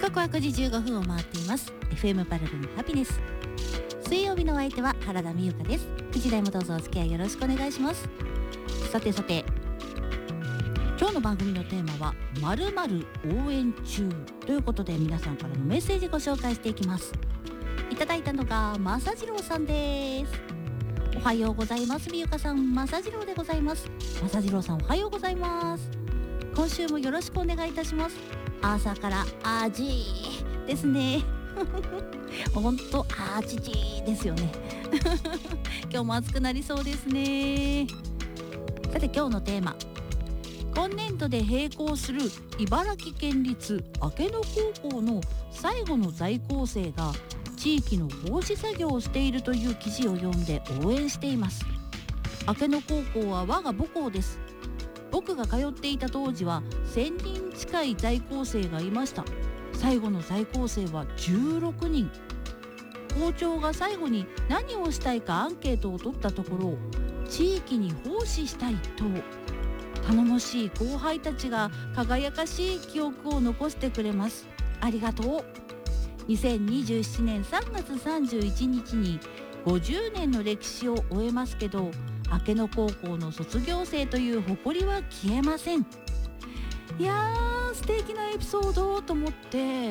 刻は9時15分を回っています。 FM パラルのハピネス、水曜日のお相手は原田美由香です。9時台もどうぞお付き合いよろしくお願いします。さて今日の番組のテーマは〇〇応援中ということで、皆さんからのメッセージご紹介していきます。いただいたのがまさじろうさんです。おはようございます。美由香さん、まさじろうでございます。まさじろうさん、おはようございます。今週もよろしくお願いいたします。朝からあじーですねほんとあじじーですよね今日も暑くなりそうですね。さて今日のテーマ、今年度で閉校する茨城県立明野高校の最後の在校生が地域の防止作業をしているという記事を読んで応援しています。明野高校は我が母校です。僕が通っていた当時は1000人近い在校生がいました。最後の在校生は16人。校長が最後に何をしたいかアンケートを取ったところ、地域に奉仕したいと。頼もしい後輩たちが輝かしい記憶を残してくれます。ありがとう。2027年3月31日に50年の歴史を終えますけど、明野高校の卒業生という誇りは消えません。いやー、素敵なエピソードと思って、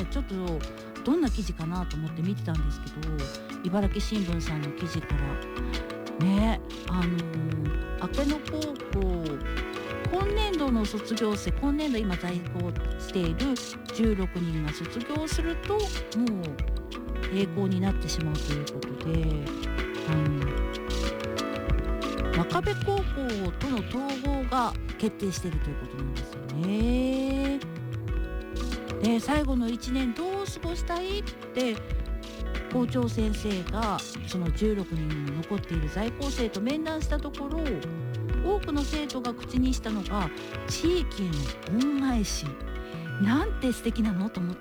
ちょっとどんな記事かなと思って見てたんですけど、茨城新聞さんの記事からね、明野高校今年度の卒業生、今年度今在校している16人が卒業するともう閉校になってしまうということで、真壁高校との統合が決定しているということなんですよね。で、最後の1年どう過ごしたいって校長先生がその16人残っている在校生と面談したところ、多くの生徒が口にしたのが地域への恩返し。なんて素敵なのと思って、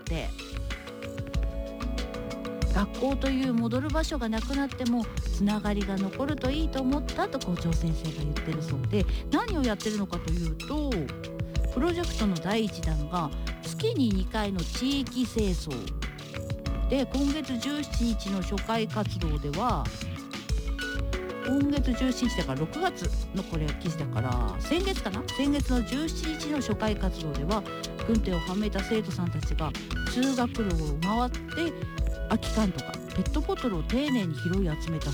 学校という戻る場所がなくなってもつながりが残るといいと思ったと校長先生が言ってるそうで、何をやってるのかというと、プロジェクトの第1弾が月に2回の地域清掃で、今月17日の初回活動では、今月17日だから6月のこれ記事だから先月かな、先月の17日の初回活動では、軍手をはめた生徒さんたちが通学路を回って空き缶とかペットボトルを丁寧に拾い集めた